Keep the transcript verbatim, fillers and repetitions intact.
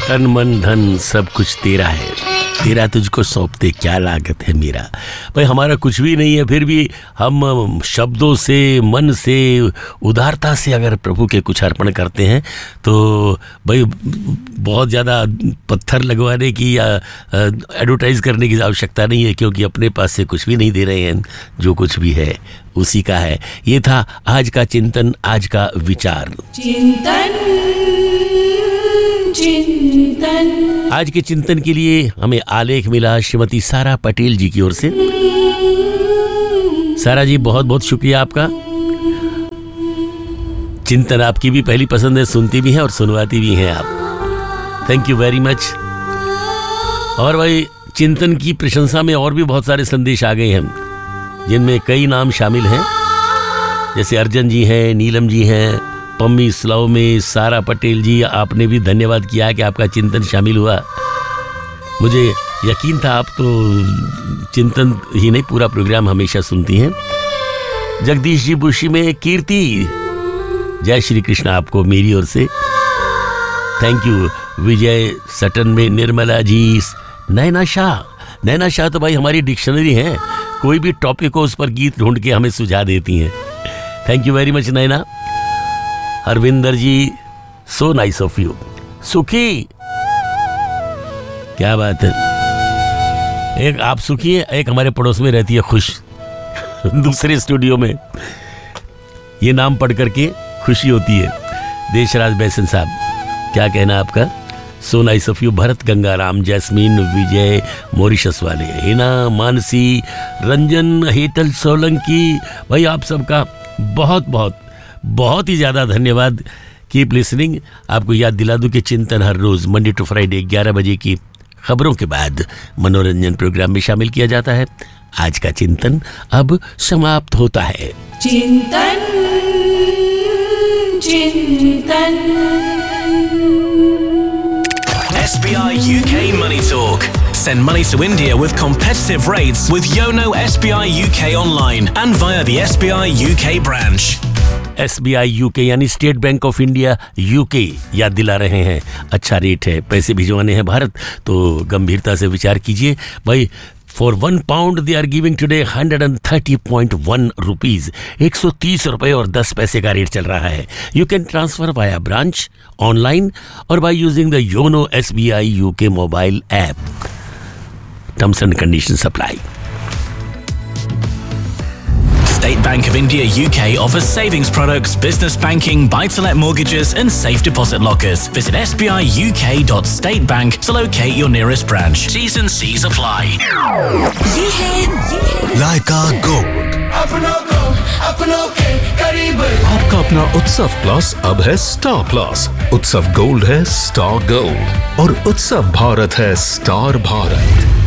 तन मन धन सब कुछ तेरा है, तेरा तुझको सौंपते क्या लागत है मेरा। भाई हमारा कुछ भी नहीं है, फिर भी हम शब्दों से, मन से, उदारता से अगर प्रभु के कुछ अर्पण करते हैं तो भाई बहुत ज़्यादा पत्थर लगवाने की या एडवर्टाइज करने की आवश्यकता नहीं है, क्योंकि अपने पास से कुछ भी नहीं दे रहे हैं, जो कुछ भी है उसी का है। ये था आज का चिंतन, आज का विचार। चिंतन चिंतन आज के चिंतन के लिए हमें आलेख मिला श्रीमती सारा पटेल जी की ओर से। सारा जी बहुत बहुत शुक्रिया आपका। चिंतन आपकी भी पहली पसंद है, सुनती भी हैं और सुनवाती भी हैं आप। Thank you very much. और भाई चिंतन की प्रशंसा में और भी बहुत सारे संदेश आ गए हैं, जिनमें कई नाम शामिल हैं, जैसे अर्जन जी हैं, नीलम जी हैं, पम्मी स्लाव में, सारा पटेल जी, आपने भी धन्यवाद किया कि आपका चिंतन शामिल हुआ। मुझे यकीन था आप तो चिंतन ही नहीं पूरा प्रोग्राम हमेशा सुनती हैं। जगदीश जी बुशी में कीर्ति, जय श्री कृष्ण आपको मेरी ओर से। Thank you. विजय सटन में निर्मला जी, नैना शाह, नैना शाह तो भाई हमारी डिक्शनरी हैं, कोई भी टॉपिक हो उस पर गीत ढूंढ के हमें सुझा देती हैं। Thank you very much Naina. Harvinder ji, so nice of you. सुखी, क्या बात है, एक आप सुखी है, एक हमारे पड़ोस में रहती है खुश दूसरे स्टूडियो में। ये नाम पढ़ करके खुशी होती है। देशराज बैसन साहब, क्या कहना आपका? So nice of you. Bharat Gangaram, jasmine, Vijay Mauritius वाले, हिना, मानसी, रंजन, हेतल सोलंकी, भाई आप सबका बहुत बहुत बहुत ही ज़्यादा धन्यवाद। Keep listening. आपको याद दिला दूं कि चिंतन हर रोज़ मंडे टू फ्राइडे ग्यारह बजे की खबरों के बाद मनोरंजन प्रोग्राम में शामिल किया जाता है। आज का चिंतन अब समाप्त होता है। चिंतन चिंतन S B I U K Money Talk. Send money to India with competitive rates with Yono S B I U K online and via the S B I U K branch. S B I UK यानी state bank of India UK याद दिला रहे हैं, अच्छा rate है, पैसे भिजवाने हैं भारत तो गंभीरता से विचार कीजिए भाई। For one pound they are giving today hundred and thirty point one rupees, एक सौ तीस रुपये और दस पैसे का रेट चल रहा है। You can transfer via branch, online और by using the YONO S B I UK mobile app. Terms and condition apply. State Bank of India U K offers savings products, business banking, buy-to-let mortgages and safe deposit lockers. Visit s b i u k dot state bank to locate your nearest branch. T's and C's apply. ये है ये है लाइका gold, अपनों को अपनों के करीब। आपका अपना उत्सव प्लस अब है स्टार प्लस। उत्सव गोल्ड है स्टार गोल्ड और उत्सव भारत है स्टार भारत।